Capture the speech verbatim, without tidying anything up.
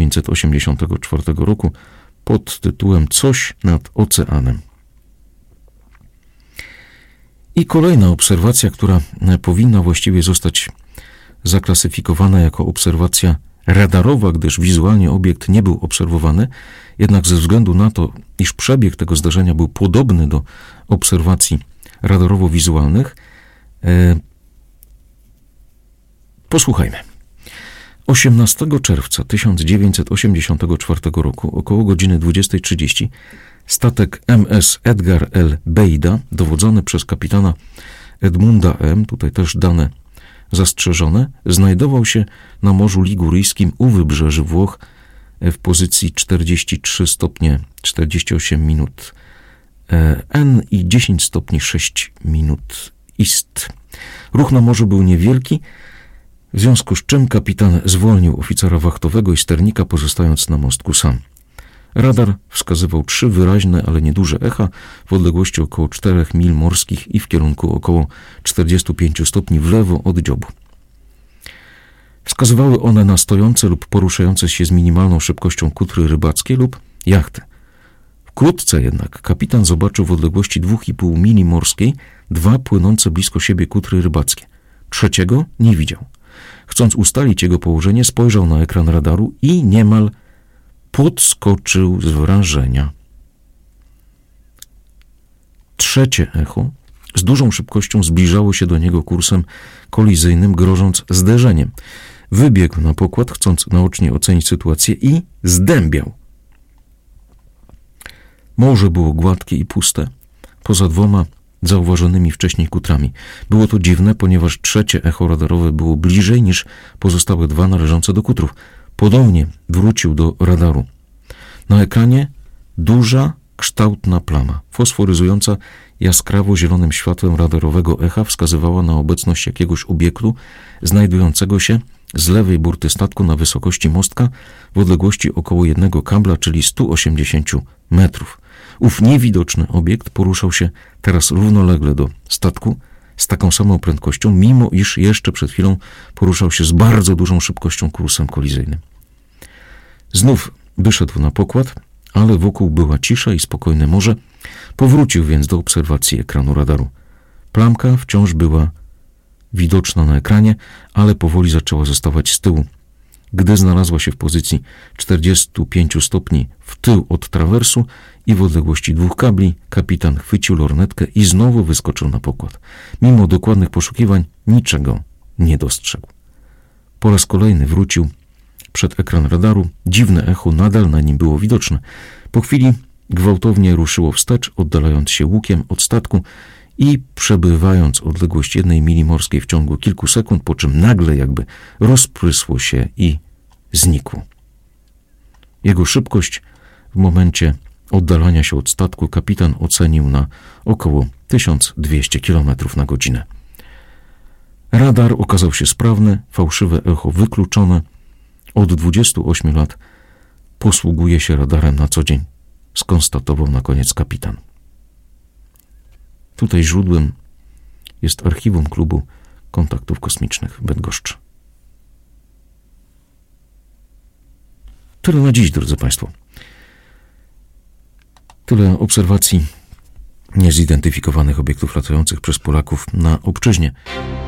dziewięćset osiemdziesiątego czwartego roku pod tytułem Coś nad oceanem. I kolejna obserwacja, która powinna właściwie zostać zaklasyfikowana jako obserwacja radarowa, gdyż wizualnie obiekt nie był obserwowany, jednak ze względu na to, iż przebieg tego zdarzenia był podobny do obserwacji radarowo-wizualnych, e, posłuchajmy. osiemnastego czerwca tysiąc dziewięćset osiemdziesiątego czwartego roku około godziny dwudziestej trzydzieści statek M S Edgar L. Bejda, dowodzony przez kapitana Edmunda M., tutaj też dane zastrzeżone, znajdował się na Morzu Liguryjskim u wybrzeży Włoch w pozycji czterdzieści trzy stopnie czterdzieści osiem minut N i dziesięć stopni sześć minut Ist. Ruch na morzu był niewielki, w związku z czym kapitan zwolnił oficera wachtowego i sternika, pozostając na mostku sam. Radar wskazywał trzy wyraźne, ale nieduże echa w odległości około czterech mil morskich i w kierunku około czterdziestu pięciu stopni w lewo od dziobu. Wskazywały one na stojące lub poruszające się z minimalną szybkością kutry rybackie lub jachty. Wkrótce jednak kapitan zobaczył w odległości dwóch i pół mili morskiej dwa płynące blisko siebie kutry rybackie. Trzeciego nie widział. Chcąc ustalić jego położenie, spojrzał na ekran radaru i niemal podskoczył z wrażenia. Trzecie echo z dużą szybkością zbliżało się do niego kursem kolizyjnym, grożąc zderzeniem. Wybiegł na pokład, chcąc naocznie ocenić sytuację i zdębiał. Morze było gładkie i puste, poza dwoma zauważonymi wcześniej kutrami. Było to dziwne, ponieważ trzecie echo radarowe było bliżej niż pozostałe dwa należące do kutrów. Ponownie wrócił do radaru. Na ekranie duża, kształtna plama, fosforyzująca jaskrawo zielonym światłem radarowego echa, wskazywała na obecność jakiegoś obiektu znajdującego się z lewej burty statku na wysokości mostka w odległości około jednego kabla, czyli stu osiemdziesięciu metrów. Ów niewidoczny obiekt poruszał się teraz równolegle do statku z taką samą prędkością, mimo iż jeszcze przed chwilą poruszał się z bardzo dużą szybkością kursem kolizyjnym. Znów wyszedł na pokład, ale wokół była cisza i spokojne morze. Powrócił więc do obserwacji ekranu radaru. Plamka wciąż była widoczna na ekranie, ale powoli zaczęła zostawać z tyłu. Gdy znalazła się w pozycji czterdziestu pięciu stopni w tył od trawersu i w odległości dwóch kabli, kapitan chwycił lornetkę i znowu wyskoczył na pokład. Mimo dokładnych poszukiwań niczego nie dostrzegł. Po raz kolejny wrócił przed ekran radaru. Dziwne echo nadal na nim było widoczne. Po chwili gwałtownie ruszyło wstecz, oddalając się łukiem od statku i przebywając odległość jednej mili morskiej w ciągu kilku sekund, po czym nagle jakby rozprysło się i znikło. Jego szybkość w momencie oddalania się od statku kapitan ocenił na około tysiąc dwieście kilometrów na godzinę. Radar okazał się sprawny, fałszywe echo wykluczone. Od dwudziestu ośmiu lat posługuje się radarem na co dzień, skonstatował na koniec kapitan. Tutaj źródłem jest archiwum Klubu Kontaktów Kosmicznych w Bydgoszczy. Tyle na dziś, drodzy Państwo. Tyle obserwacji niezidentyfikowanych obiektów latających przez Polaków na obczyźnie.